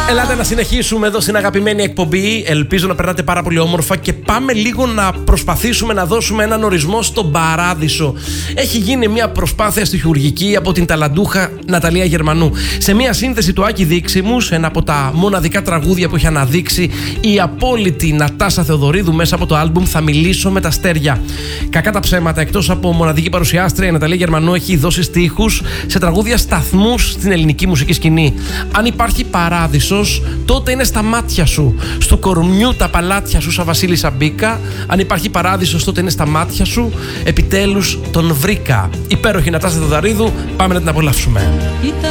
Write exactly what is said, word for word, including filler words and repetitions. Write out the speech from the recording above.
Ελάτε να συνεχίσουμε εδώ στην αγαπημένη εκπομπή. Ελπίζω να περνάτε πάρα πολύ όμορφα και πάμε λίγο να προσπαθήσουμε να δώσουμε έναν ορισμό στον παράδεισο. Έχει γίνει μια προσπάθεια στιχουργική από την ταλαντούχα Ναταλία Γερμανού. Σε μια σύνθεση του Άκη Δίξιμους, ένα από τα μοναδικά τραγούδια που έχει αναδείξει η απόλυτη Νατάσα Θεοδωρίδου μέσα από το άλμπουμ Θα μιλήσω με τα αστέρια. Κακά τα ψέματα, εκτός από μοναδική παρουσιάστρια, η Ναταλία Γερμανού έχει δώσει στίχους σε τραγούδια σταθμούς στην ελληνική μουσική σκηνή. Αν υπάρχει παράδεισος, τότε είναι στα μάτια σου. Στου κορμιού τα παλάτια σου, σαν Βασίλισσα μπήκα. Αν υπάρχει παράδεισος, τότε είναι στα μάτια σου. Επιτέλους τον βρήκα. Υπέροχη Νατάσα Θεοδωρίδου, πάμε να την απολαύσουμε.